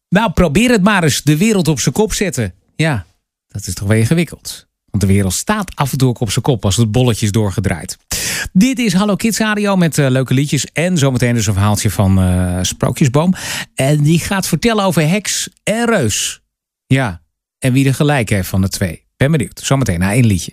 Nou, probeer het maar eens. De wereld op zijn kop zetten. Ja, dat is toch wel ingewikkeld. Want de wereld staat af en toe ook op zijn kop als het bolletje is doorgedraaid. Dit is Hallo Kids Radio met leuke liedjes. En zometeen dus een verhaaltje van Sprookjesboom. En die gaat vertellen over heks en reus. Ja, en wie er gelijk heeft van de twee. Ben benieuwd. Zometeen na 1 liedje.